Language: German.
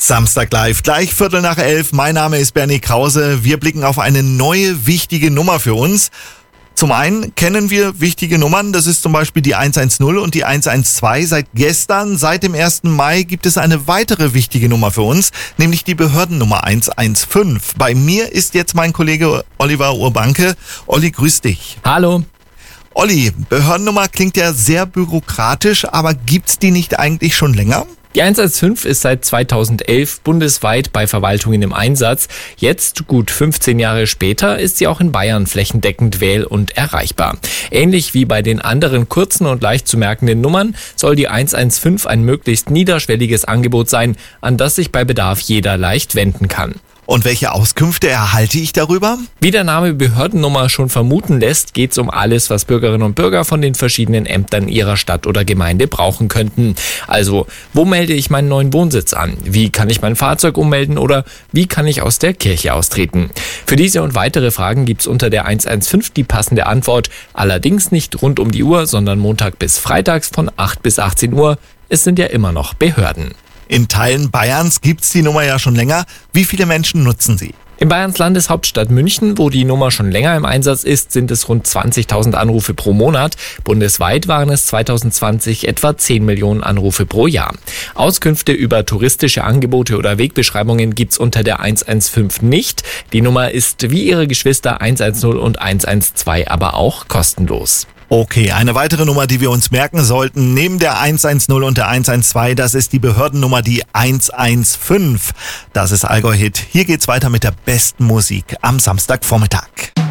Samstag live, gleich 11:15. Mein Name ist Bernie Krause. Wir blicken auf eine neue, wichtige Nummer für uns. Zum einen kennen wir wichtige Nummern, das ist zum Beispiel die 110 und die 112. Seit gestern, seit dem 1. Mai, gibt es eine weitere wichtige Nummer für uns, nämlich die Behördennummer 115. Bei mir ist jetzt mein Kollege Oliver Urbanke. Olli, grüß dich. Hallo. Olli, Behördennummer klingt ja sehr bürokratisch, aber gibt's die nicht eigentlich schon länger? Die 115 ist seit 2011 bundesweit bei Verwaltungen im Einsatz. Jetzt, gut 15 Jahre später, ist sie auch in Bayern flächendeckend wähl- und erreichbar. Ähnlich wie bei den anderen kurzen und leicht zu merkenden Nummern soll die 115 ein möglichst niederschwelliges Angebot sein, an das sich bei Bedarf jeder leicht wenden kann. Und welche Auskünfte erhalte ich darüber? Wie der Name Behördennummer schon vermuten lässt, geht es um alles, was Bürgerinnen und Bürger von den verschiedenen Ämtern ihrer Stadt oder Gemeinde brauchen könnten. Also, wo melde ich meinen neuen Wohnsitz an? Wie kann ich mein Fahrzeug ummelden oder wie kann ich aus der Kirche austreten? Für diese und weitere Fragen gibt es unter der 115 die passende Antwort. Allerdings nicht rund um die Uhr, sondern Montag bis Freitags von 8 bis 18 Uhr. Es sind ja immer noch Behörden. In Teilen Bayerns gibt's die Nummer ja schon länger. Wie viele Menschen nutzen sie? In Bayerns Landeshauptstadt München, wo die Nummer schon länger im Einsatz ist, sind es rund 20.000 Anrufe pro Monat. Bundesweit waren es 2020 etwa 10 Millionen Anrufe pro Jahr. Auskünfte über touristische Angebote oder Wegbeschreibungen gibt's unter der 115 nicht. Die Nummer ist wie ihre Geschwister 110 und 112 aber auch kostenlos. Okay, eine weitere Nummer, die wir uns merken sollten, neben der 110 und der 112, das ist die Behördennummer, die 115. Das ist Allgäu Hit. Hier geht's weiter mit der besten Musik am Samstagvormittag.